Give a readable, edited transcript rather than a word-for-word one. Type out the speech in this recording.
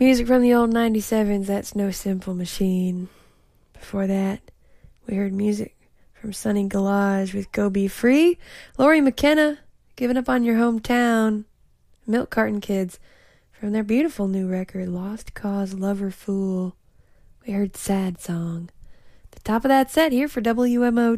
Music from the old 97s, that's No Simple Machine. Before that, we heard music from Sonny Galage with Go Be Free. Lori McKenna, Giving Up on Your Hometown. Milk Carton Kids, from their beautiful new record, Lost Cause Lover Fool. We heard Sad Song. The top of that set here for WMO